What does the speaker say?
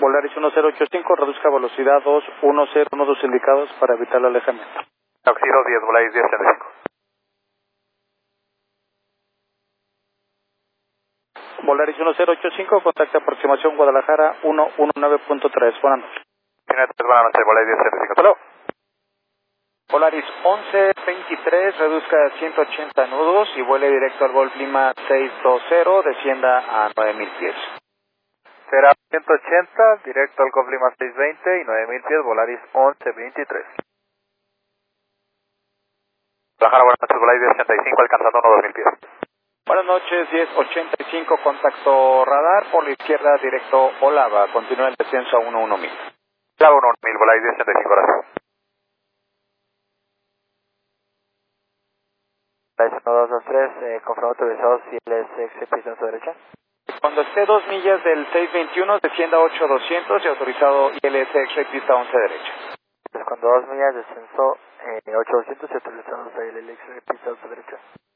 Volaris 1085, reduzca velocidad 21012 indicados para evitar el alejamiento. Auxilio 10, Volaris 1085. Volaris 1085, contacto aproximación Guadalajara 119.3. Buenas noches. Tiene 3, buenas noches, Volaris 1085. Hasta luego. Volaris 1123, reduzca 180 nudos y vuele directo al Golf Lima 620, descienda a 9000 pies. Será 180, directo al Golf Lima 620 y 9000 pies, Volaris 1123. Guadalajara, buenas noches, Volaris 1085, alcanzando 2000 pies. Buenas noches, 1085, contacto radar por la izquierda, directo Olava, continúa el descenso a 11000. Olava 11000, Volaris 1085, gracias. Volaris 1223, confirmado autorizado, si él es pista a su derecha. Cuando esté 2 millas del 621, descienda 8200 y autorizado ILS X-Ray pista 11 derecha. Pues cuando 2 millas descenso 8200 y autorizado ILS X-Ray pista 11 derecha.